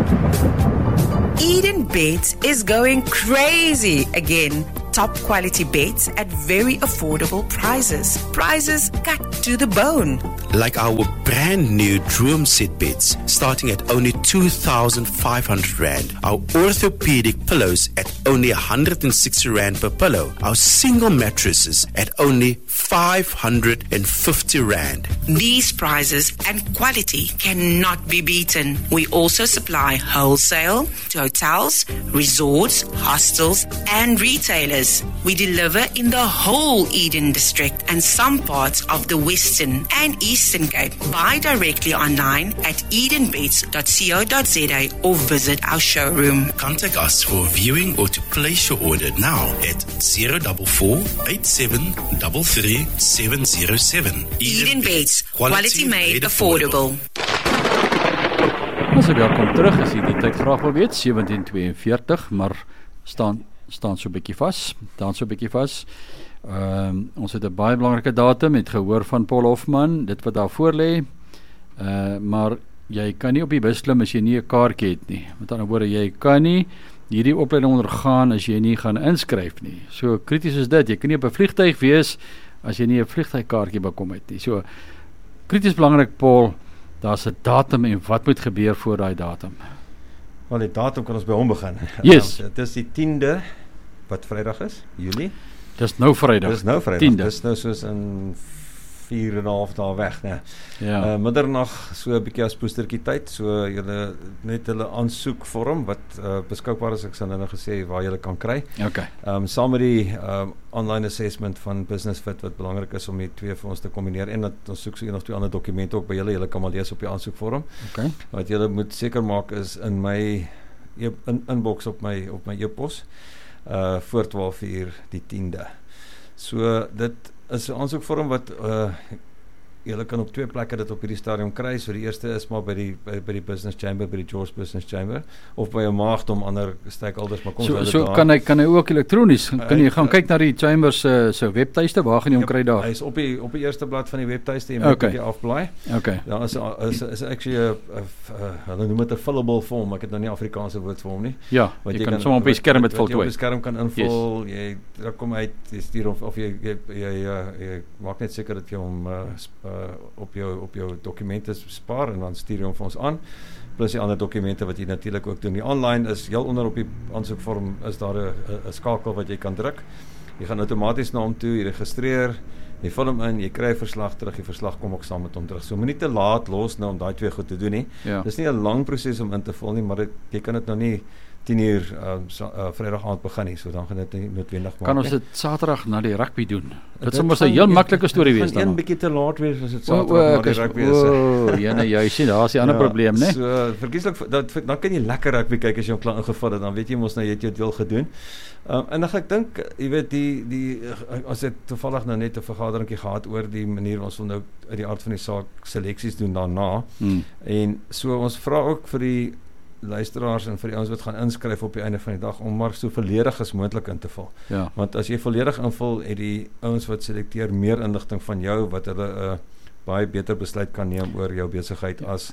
Eden Beds is going crazy again. Top quality beds at very affordable prices. Prices cut to the bone. Like our brand new Droom Set beds, starting at only 2,500 Rand. Our orthopedic pillows at only 160 Rand per pillow. Our single mattresses at only 550 Rand. These prices and quality cannot be beaten. We also supply wholesale to hotels, resorts, hostels, and retailers. We deliver in the whole Eden district and some parts of the Western and Eastern Cape. Buy directly online at edenbeds.co.za or visit our showroom. Contact us for viewing or to place your order now at 044 8733 707. Eden Beds, quality made affordable. Ons welkom terug, as jy die tyd graag wil weet, 17:42, maar staan so 'n bietjie vas, ons het 'n baie belangrike datum, het gehoor van Paul Hofman, dit wat daar voor lê, maar jy kan nie op die bus klim as jy nie 'n kaartjie het nie, met ander woorde, jy kan nie hierdie opleiding ondergaan as jy nie gaan inskryf nie, so krities is dit, jy kan nie op 'n vliegtuig wees as jy nie 'n vliegtuigkaartjie bekom het nie, so krities belangrik Paul, daar's 'n datum en wat moet gebeur voor daai datum? Wel, die datum kan ons by hom begin. Yes. Dit is die 10de, wat Vrydag is, Julie. Dis nou Vrydag. Dis nou Vrydag. 10de. Dis nou soos in 4,5 dae weg, né? Ja. Middernag so 'n bietjie as poestertjie tyd, so julle net hulle aansoekvorm wat beskikbaar is, ek sal nou gesê waar julle kan kry. Okay. Saam met die online assessment van Business Fit wat belangrik is om die twee vir ons te kombineer en dat ons soek nog twee ander dokumente ook by julle kan maar lees op die aansoekvorm. Okay. Wat julle moet seker maak is in my inbox op my e-pos voor 12:00 die 10de. So dit is 'n aansoekvorm wat julle kan op twee plekke dit op hierdie stadium kry. So die eerste is maar by die Business Chamber, by die George Business Chamber of by 'n maagdom ander stakeholders, maar kom so kan hy ook elektronies, kan jy gaan kyk na die Chamber se webtuiste, waar gaan jy hom kry daar? Hy is op die eerste blad van die webtuiste, jy moet 'n bietjie afblaai. Okay. Daar is actually hulle noem dit 'n fillable form, ek het nou nie Afrikaanse woord vir hom nie. Ja, jy kan sommer op die skerm dit voltooi. Jy op die skerm kan invul, Yes. jy kom uit, jy stuur of jy maak net seker dat jy hom op jou dokumente spaar en dan stuur jy hom vir ons aan, plus die ander dokumente wat jy natuurlik ook doen. Die online is heel onder op die aansoekvorm is daar 'n skakel wat jy kan druk. Jy gaan outomaties na hom toe, jy registreer, jy vul hom in, jy kry 'n verslag terug, die verslag kom ook saam met hom terug. So moenie te laat los nou om daai twee goed te doen nie. Ja. Dis nie 'n lang proses om in te vul nie, maar jy kan dit nou nie 10:00 Vrydag aand begin nie, so dan gaan dit nie noodwendig maak. Kan ons dit Saterdag na die rugby doen? Dit sal mos 'n heel maklike storie wees dan. Een bietjie te laat wees as dit Saterdag na die rugby is. Jy sien, daar's die ander probleem, né? So verkieslik dan kan jy lekker rugby kyk as jy hom klaar ingevul het, dan weet jy mos nou jy het jou deel gedoen. En dan ek dink, jy weet die as dit toevallig nou net 'n vergaderingkie gehad oor die manier ons wil nou uit die aard van die saak seleksies doen daarna. En so ons vra ook vir die luisteraars en vir die ouens wat gaan inskryf op die einde van die dag om maar so volledig as moontlik in te vul. Ja. Want as jy volledig invul, het die ouens wat selekteer meer inligting van jou wat hulle baie beter besluit kan neem oor jou besigheid as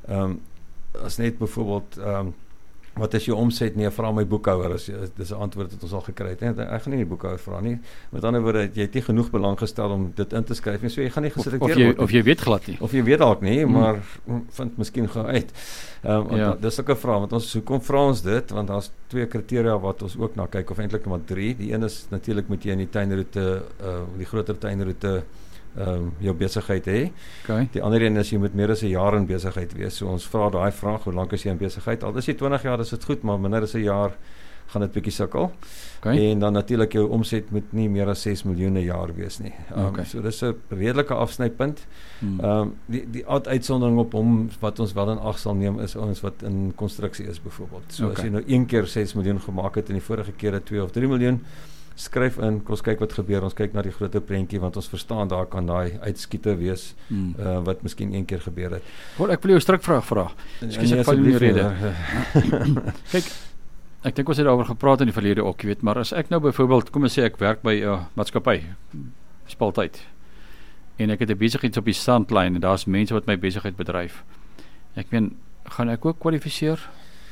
net byvoorbeeld wat is jou omset? Nee, vra my boekhouer. Dis 'n antwoord wat ons al gekry het. Ek gaan nie die boekhouer vra nie. Met ander woorde, jy het nie genoeg belang gestel om dit in te skryf nie, so jy gaan nie geselekteer word. Of jy weet glad nie. Of jy weet dalk nie, maar vind miskien gou uit. Dis ook 'n vraag, want hoekom vra ons dit? Want daar's twee kriteria wat ons ook na kyk, of eintlik maar 3. Die een is natuurlik moet jy in die tuinroete, die groter tuinroete jou besigheid hê. Okay. Die ander een is jy moet meer as 'n jaar in besigheid wees. So ons vra daai vraag, hoe lank is jy in besigheid? Al is jy 20 jaar, is dit goed, maar minder as 'n jaar gaan dit bietjie sukkel. Okay. En dan natuurlik jou omset moet nie meer as 6 miljoen 'n jaar wees nie. So dis 'n redelike afsnypunt. Die uitsondering op hom wat ons wel in ag sal neem is ons wat in konstruksie is byvoorbeeld. So as jy nou een keer 6 miljoen gemaak het en die vorige kere 2 of 3 miljoen, skryf in, kom ons kyk wat gebeur, ons kyk na die groter prentjie, want ons verstaan daar kan daai uitskiete wees, wat miskien een keer gebeur het. Wel, ek wil jou 'n strikvraag vra. Ekskuus, ek val in die rede. Kyk, ek dink ons het daaroor gepraat in die verlede ook, jy weet, maar as ek nou byvoorbeeld, kom ons sê ek werk by 'n maatskappy, spaltyd, en ek het 'n besigheid op die sandlyn, en daar's mense wat my besigheid bedryf. Ek meen, gaan ek ook kwalifiseer?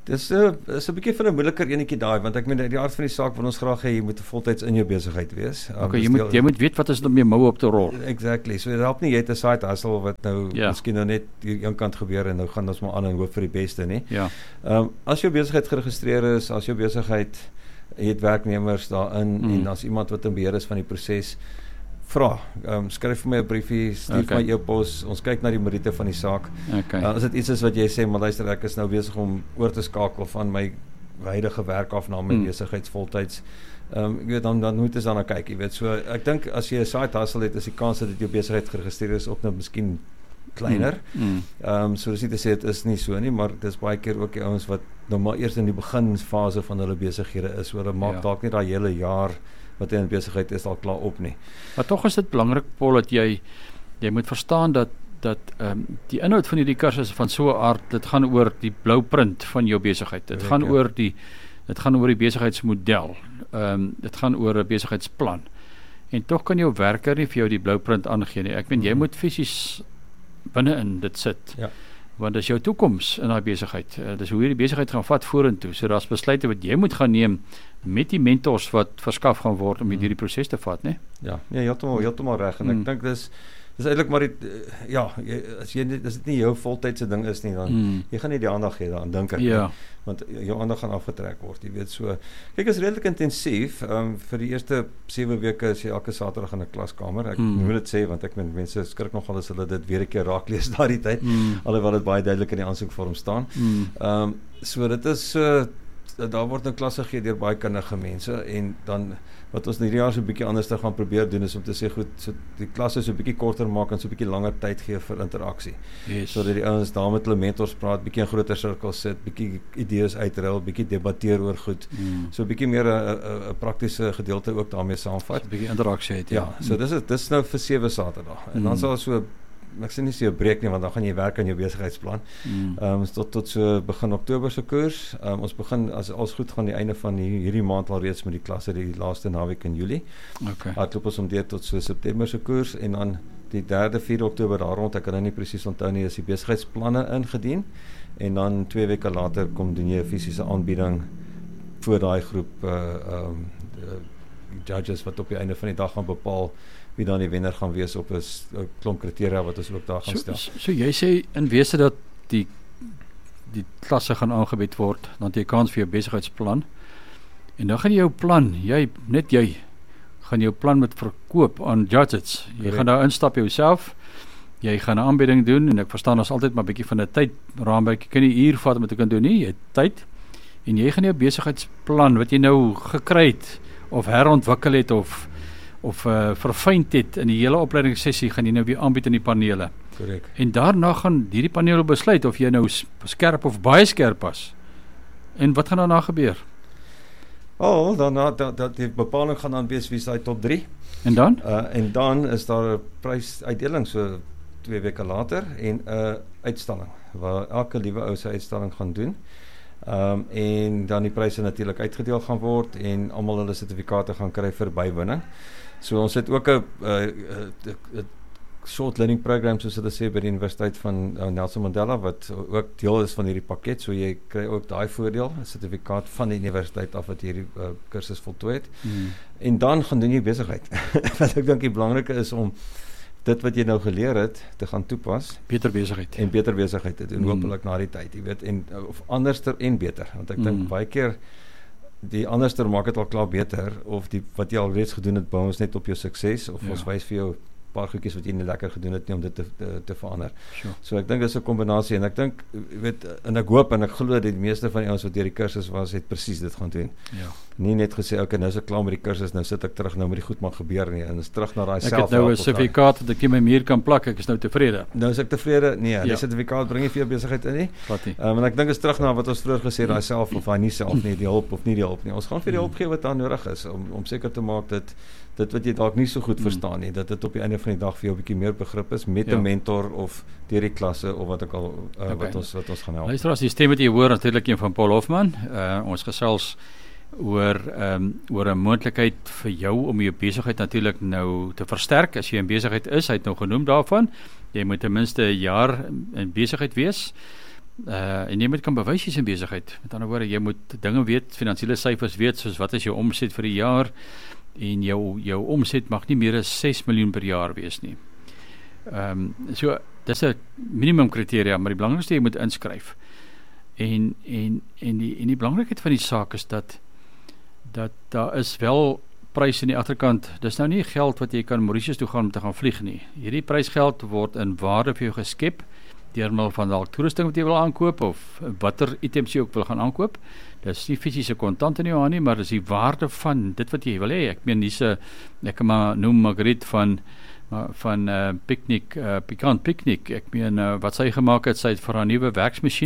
Dis 'n bietjie van 'n moeiliker enetjie daai, want ek meen die aard van die saak wil ons graag hê jy moet voltyds in jou besigheid wees. Okay, jy moet weet wat is om jou mou op te rol. Exactly. So dit help nie jy het 'n side hustle wat nou miskien nou net hier een kant gebeur en nou gaan ons maar aan en hoop vir die beste, nie. Ja. As jou besigheid geregistreer is, as jou besigheid jy het werknemers daarin en as iemand wat in beheer is van die proses, vra, skryf vir my 'n briefie, stuur vir my e-pos, ons kyk na die meriete van die saak. Okay. As dit iets is wat jy sê, maar luister, ek is nou besig om oor te skakel van my huidige werk af na my besigheids voltyds, ek weet dan moet ons daarna kyk, jy weet, so ek dink as jy 'n side hustle het, is die kans dat jou besigheid geregistreer is ook nou miskien kleiner. So dis nie te sê dit is nie so nie, maar dis baie keer ook die ouens wat nou maar eers in die beginfase van hulle besighede is, so hulle maak dalk nie daai hele jaar wat in besigheid is al klaar op nie. Maar tog is dit belangrik, Paul, dat jy moet verstaan dat die inhoud van hierdie kursus van so 'n aard, dit gaan oor die blueprint van jou besigheid. Dit gaan oor die besigheidsmodel. Dit gaan oor 'n besigheidsplan. En tog kan jou werker nie vir jou die blueprint aangee nie. Ek meen jy moet fisies binne-in dit sit. Ja. Want dis jou toekoms in daai besigheid. Dis hoe hierdie besigheid gaan vat vorentoe. So daar's besluite wat jy moet gaan neem met die mentors wat verskaf gaan word om hierdie proses te vat, né? Ja, nee, heeltemal reg en ek dink dis eintlik maar as dit nie jou voltydse ding is nie, dan jy gaan nie die aandag gee daaraan, dink ek. Ja. Want jou aandag gaan afgetrek word, jy weet, so. Kyk, is redelik intensief. Vir die eerste 7 weke is jy elke Saterdag in 'n klaskamer. Ek moet dit sê want ek meen mense skrik nogal as hulle dit weer 'n keer raak lees daardie tyd, alhoewel dit baie duidelik in die aansoekvorm staan. So dit is daar word nou klasse gegee deur baie kundige mense en dan wat ons hierdie jaar so 'n bietjie anders te gaan probeer doen is om te sê goed, so die klasse so 'n bietjie korter maak en so 'n bietjie langer tyd gee vir interaksie. Yes. Sodat die ouens daar met hulle mentors praat, bietjie in groter sirkels sit, bietjie idees uitruil, bietjie debatteer oor goed. So 'n bietjie meer 'n praktiese gedeelte ook daarmee saamvat. 'n bietjie interaksie het. Ja, so dis nou vir 7 Saterdag. En dan sal so ek sê nie so 'n breek nie, want dan gaan jy werk aan jou besigheidsplan. Tot so begin Oktober se koers. Ons begin as alles goed gaan die einde van hierdie maand al reeds met die klasse die laaste naweek in Julie. Okay. Hardloop ons om dit tot so September se koers en dan die 3de, 4de Oktober daar rond, ek kan nou nie presies onthou nie, is die besigheidsplanne ingedien en dan 2 weke later kom doen jy 'n fisiese aanbieding voor daai groep judges wat op die einde van die dag gaan bepaal wie dan die wenner gaan wees op 'n klomp kriteria wat ons ook daar gaan stel. So jy sê in wese dat die klasse gaan aangebied word, dan het jy kans vir jou besigheidsplan. En dan gaan jy jou plan, jy gaan jou plan met verkoop aan judges. Jy gaan daar instap jouself. Jy gaan 'n aanbieding doen en ek verstaan ons altyd maar 'n bietjie van 'n tydraamwerk. Jy kan nie uur vat om dit te kan doen nie, jy het tyd. En jy gaan jou besigheidsplan wat jy nou gekry het of herontwikkel het of verfynd het in die hele opleidingssessie gaan jy nou weer aanbied in die panele. Korrek. En daarna gaan hierdie panele besluit of jy nou skerp of baie skerp was. En wat gaan daarna gebeur? Dan die bepaling gaan dan wees wie is daai top 3. En dan? En dan is daar 'n prysuitdeling so 2 weke later en 'n uitstalling waar elke liewe ou sy uitstalling gaan doen. En dan die pryse natuurlik uitgedeel gaan word en almal hulle sertifikate gaan kry vir bywinning. So ons het ook 'n short learning program soos hulle sê by die Universiteit van Nelson Mandela wat ook deel is van hierdie pakket, so jy kry ook daai voordeel, 'n sertifikaat van die universiteit af wat hierdie kursus voltooi het. En dan gaan doen jy besigheid. Wat ek dink die belangrike is om dit wat jy nou geleer het te gaan toepas, beter besigheid te doen, hopelik na die tyd, jy weet, en of anderster en beter, want ek dink baie keer die anderster maak dit al klaar beter, of die wat jy al reeds gedoen het, bou ons net op jou sukses, of ons wys vir jou paar goedjies wat jy nie lekker gedoen het nie om dit te verander. Sure. So ek dink dis 'n kombinasie en ek dink, weet, en ek hoop en ek glo dat die meeste van die ouens wat deur die kursus was, het presies dit gaan doen. Ja. Nie net gesê, okay, nou is ek klaar met die kursus, nou sit ek terug, nou moet die goed maar gebeur nie, en is terug na daai self. Ek het nou 'n sertifikaat wat ek in my muur kan plak, ek is nou tevrede. Nou is ek tevrede, nee, die sertifikaat bring nie vir jou besigheid in nie. Wat nie. En ek dink is terug na wat ons vroeër gesê het, daai self of daai nie self nie, die hulp of nie die hulp nie. Ons gaan vir die hulp gee wat daar nodig is, om seker te maak dat dit wat jy dalk nie so goed verstaan nie, dat dit op die einde van die dag vir jou 'n bietjie meer begrip is met 'n mentor of deur die klasse of wat ook al wat ons gaan help. Luister, as die stem wat jy hoor natuurlik een van Paul Hofman. Ons gesels oor 'n moontlikheid vir jou om jou besigheid natuurlik nou te versterk as jy in besigheid is. Hy het nou genoem daarvan. Jy moet ten minste 'n jaar in besigheid wees. En jy moet kan bewys jy is in besigheid. Met ander woorde, jy moet dinge weet, finansiële syfers weet, soos wat is jou omset vir die jaar, en jou omset mag nie meer as 6 miljoen per jaar wees nie. So, dis 'n minimum kriteria, maar die belangrikste jy moet inskryf. En die belangrikheid van die saak is dat daar is wel prys in die agterkant. Dis nou nie geld wat jy kan Mauritius toe gaan om te gaan vlieg nie. Hierdie prysgeld word in waarde vir jou geskep deur middel van dalk toerusting wat jy wil aankoop of watter items jy ook wil gaan aankoop. Dis nie fisiese kontant in jou hand nie, maar dis die waarde van dit wat jy wil hê. Ek meen ek kan maar noem Margriet van Pikant Piknik. Ek meen wat sy gemaak het, sy het vir haar nuwe werksmasjien